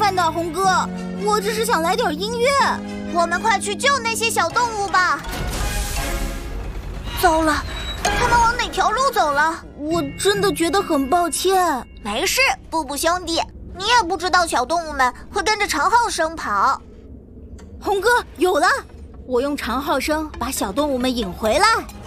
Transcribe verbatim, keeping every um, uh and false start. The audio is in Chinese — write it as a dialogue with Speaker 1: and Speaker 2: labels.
Speaker 1: 烦的，红哥，我只是想来点音乐。
Speaker 2: 我们快去救那些小动物吧！糟了，他们往哪条路走了？
Speaker 1: 我真的觉得很抱歉。
Speaker 2: 没事，布布兄弟，你也不知道小动物们会跟着长号声跑。
Speaker 1: 红哥，有了！我用长号声把小动物们引回来。